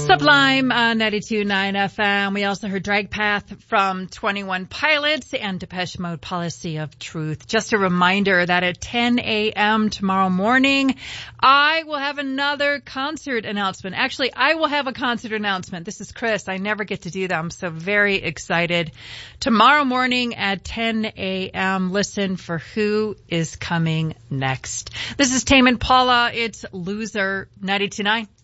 Sublime, 92.9 FM. We also heard Drag Path from 21 Pilots and Depeche Mode, Policy of Truth. Just a reminder that at 10 a.m. tomorrow morning, I will have another concert announcement. Actually, I will have a concert announcement. This is Chris. I never get to do that. I'm so very excited. Tomorrow morning at 10 a.m., listen for who is coming next. This is Tame Impala. It's Loser, 92.9.